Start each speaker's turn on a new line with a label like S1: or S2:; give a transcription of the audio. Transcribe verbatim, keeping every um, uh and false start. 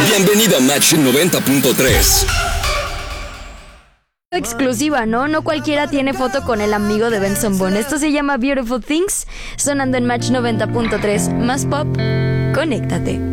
S1: Bienvenido a Match noventa punto tres.
S2: Exclusiva, ¿no? No cualquiera tiene foto con el amigo de Benson Boone. Esto se llama Beautiful Things, sonando en Match noventa punto tres. Más pop, conéctate.